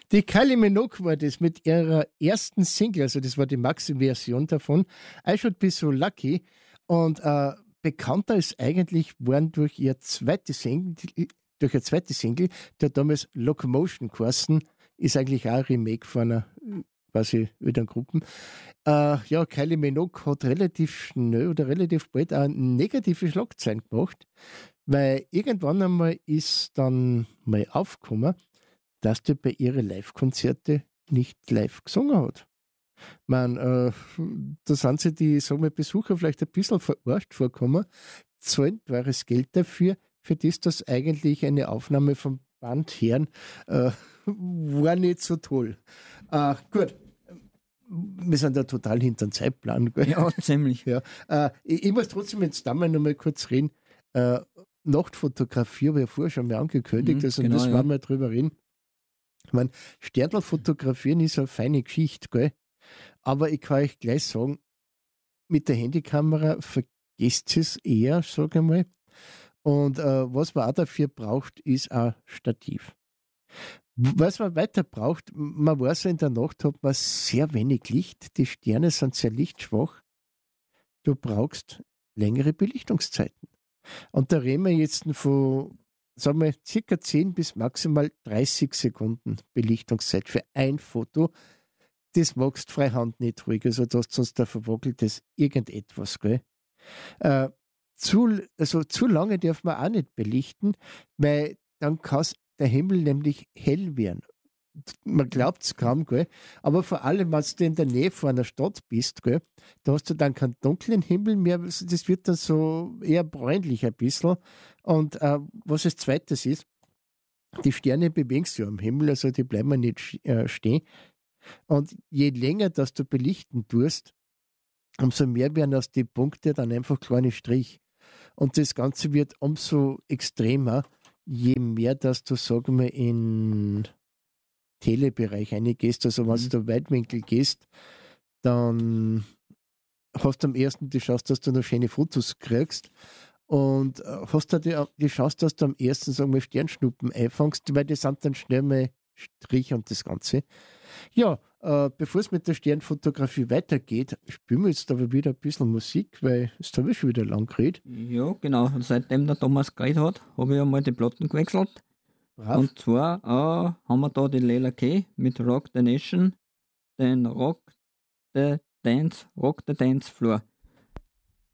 Die Kylie Minogue war das mit ihrer ersten Single, also das war die Maxi-Version davon, I Should Be So Lucky. Und bekannter ist eigentlich worden durch ihr zweites Single, der damals Locomotion geheißen, ist eigentlich auch ein Remake von einer quasi wieder Gruppen. Ja, Kylie Minogue hat relativ schnell oder relativ bald auch negative Schlagzeilen gemacht, weil irgendwann einmal ist dann mal aufgekommen, dass die bei ihren Live-Konzerte nicht live gesungen hat. Man, da sind sie die, sagen wir, Besucher vielleicht ein bisschen verarscht vorgekommen, zahlen teures Geld dafür, für das, dass eigentlich eine Aufnahme vom Band her war nicht so toll. Gut, wir sind da total hinter dem Zeitplan. Gell? Ja, ziemlich. Ja. Ich muss trotzdem jetzt da mal noch mal kurz reden. Nachtfotografie habe ich ja vorher schon mal angekündigt, also genau, das ja. werden wir drüber reden. Ich meine, Sterndl fotografieren ist eine feine Geschichte, gell? Aber ich kann euch gleich sagen, mit der Handykamera vergesst es eher, sage ich mal. Und was man auch dafür braucht, ist ein Stativ. Was man weiter braucht, man weiß ja, in der Nacht hat man sehr wenig Licht. Die Sterne sind sehr lichtschwach. Du brauchst längere Belichtungszeiten. Und da reden wir jetzt von, sagen wir, circa 10 bis maximal 30 Sekunden Belichtungszeit für ein Foto. Das magst freihand nicht ruhig, also da hast sonst da verwackeltes irgendetwas, gell? Zu lange darf man auch nicht belichten, weil dann kann der Himmel nämlich hell werden. Man glaubt es kaum, gell? Aber vor allem, wenn du in der Nähe von einer Stadt bist, gell, da hast du dann keinen dunklen Himmel mehr, das wird dann so eher bräunlich ein bisschen. Und was als zweites ist, die Sterne bewegen sich ja am Himmel, also die bleiben nicht stehen. Und je länger dass du belichten tust, umso mehr werden aus den Punkten dann einfach kleine Strich. Und das Ganze wird umso extremer, je mehr, dass du, sagen wir, in Telebereich reingehst. Also wenn du Weitwinkel gehst, dann hast du am ersten die Chance, dass du noch schöne Fotos kriegst. Und hast du die Chance, dass du am ersten, sagen wir, Sternschnuppen einfangst, weil die sind dann schnell mal Strich und das Ganze. Ja, bevor es mit der Sternfotografie weitergeht, spielen wir jetzt aber wieder ein bisschen Musik, weil es habe ich schon wieder lang geredet. Ja, genau. Und seitdem der Thomas geredet hat, habe ich einmal die Platten gewechselt. Brav. Und zwar haben wir da die Leila K. mit Rock the Nation, den Rock the Dance Floor.